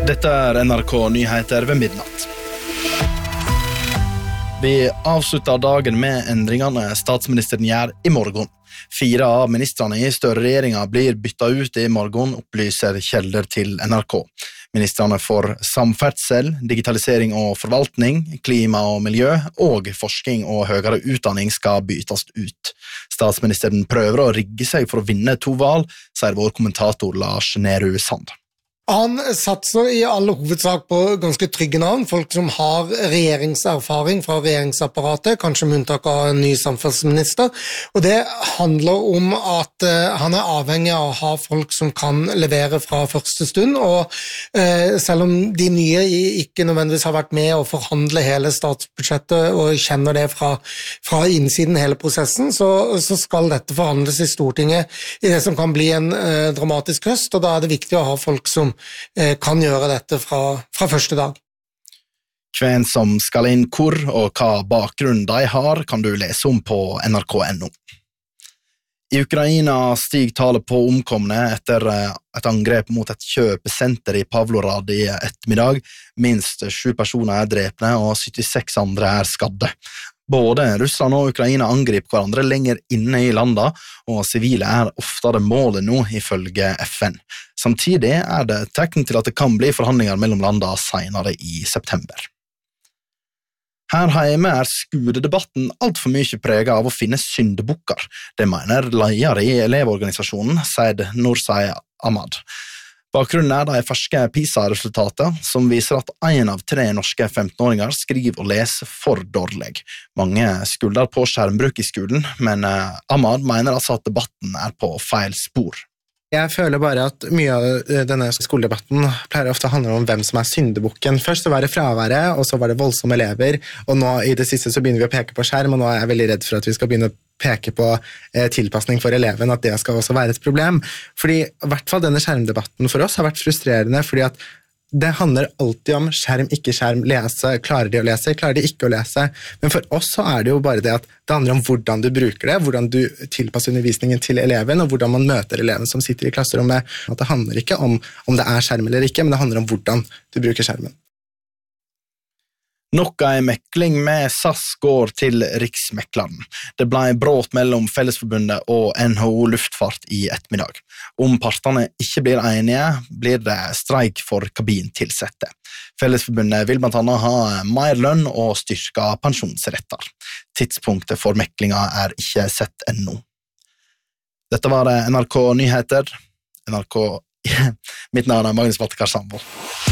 Dette NRK Nyheter ved midnatt. Vi avslutter dagen med endringene statsministeren gjør i morgen. 4 av ministrene i Støre-regjeringen blir byttet ut i morgen, opplyser kjelder til NRK. Ministrene for samferdsel, digitalisering og forvaltning, klima og miljø og forskning og høyere utdanning skal byttes ut. Statsministeren prøver å rigge seg for å vinne 2 valg, sier vår kommentator Lars Nehru Sand. Han satser i alle hovedsak på ganske trygge navn, folk som har regjeringserfaring fra regjeringsapparatet, kanskje med unntak av en ny samferdselsminister, og det handler om at han er avhengig av å ha folk som kan levere fra første stund, og selv om de nye ikke nødvendigvis har vært med å forhandle hele statsbudsjettet og kjenner det fra innsiden hele prosessen, så skal dette forhandles i Stortinget i det som kan bli en dramatisk høst, og da er det viktig å ha folk som kan gjøre dette fra første dag. Hvem som skal inn hvor og hva bakgrunn de har, kan du lese om på nrk.no. I Ukraina stiger tallet på omkomne etter et angrep mot et kjøpesenter i Pavlorad i ettermiddag. Minst 7 personer er drepne og 76 andre er skadde. Både Russland og Ukraina angriper hverandre lenger inne i landet, og sivile er oftere målet nå, ifølge FN. Samtidig er det tegn til at det kan bli forhandlinger mellom landene senere i september. Her hjemme er skoledebatten alt for mye preget av å finne syndebukker. Det mener leder i elevorganisasjonen, Said Nursay Ahmad. Bakgrunnen er de ferske PISA-resultatene, som viser at 1 av 3 norske 15-åringer skriver og leser for dårlig. Mange skylder på skjermbruk i skolen, men Ahmad mener altså at debatten er på feil spor. Jeg føler bare at mye av denne skoledebatten pleier ofte å handle om hvem som er syndebukken. Først så var det fraværet, og så var det voldsomme elever, og nå i det siste så begynner vi å peke på skjerm, og nå er jeg veldig redd for at vi skal begynne å peke på tilpassning for eleven, at det skal også være et problem. Fordi i hvert fall denne skjermdebatten for oss har vært frustrerende, fordi at det handler alltid om skjerm, ikke skjerm, lese, klarer de å lese, klarer de ikke å lese. Men for oss så er det jo bare det at det handler om hvordan du bruker det, hvordan du tilpasser undervisningen til eleven, og hvordan man møter eleven som sitter i klasserommet. At det handler ikke om det er skjerm eller ikke, men det handler om hvordan du bruker skjermen. Nok en mekling med SAS går til Riksmekleren. Det ble bråt mellom Fellesforbundet og NHO Luftfart i ettermiddag. Om partene ikke blir enige, blir det streik for kabintilsette. Fellesforbundet vil blant annet ha mer lønn og styrka pensjonsretter. Tidspunktet for meklinga er ikke sett ennå. Dette var NRK Nyheter. Mitt navn er Magnus Mattekar Sambo.